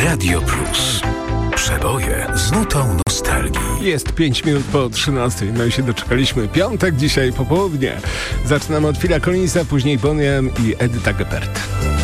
Radio Plus. Przeboje z nutą nostalgii. Jest 5 minut po 13. No i się doczekaliśmy. Piątek dzisiaj po południe. Zaczynamy od Phila Collinsa, później Bonnie M i Edyta Geppert.